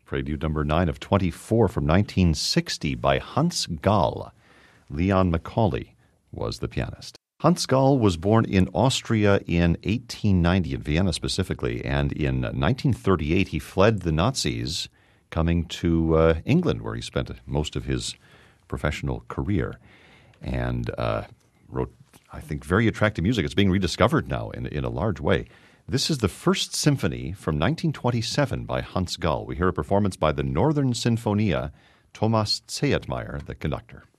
Prelude number 9 of 24 from 1960 by Hans Gall. Leon Macaulay was the pianist. Hans Gall was born in Austria in 1890, in Vienna specifically, and in 1938 he fled the Nazis, coming to England, where he spent most of his professional career, and wrote, I think, very attractive music. It's being rediscovered now in a large way. This is the First Symphony from 1927 by Hans Gall. We hear a performance by the Northern Sinfonia, Thomas Zeytmeyer, the conductor.